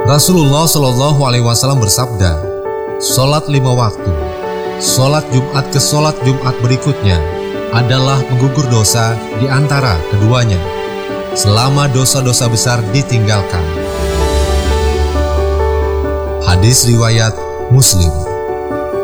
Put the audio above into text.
Rasulullah Shallallahu Alaihi Wasallam bersabda, "Sholat 5 waktu, sholat Jumat ke sholat Jumat berikutnya adalah menggugur dosa di antara keduanya, selama dosa-dosa besar ditinggalkan." Hadis riwayat Muslim.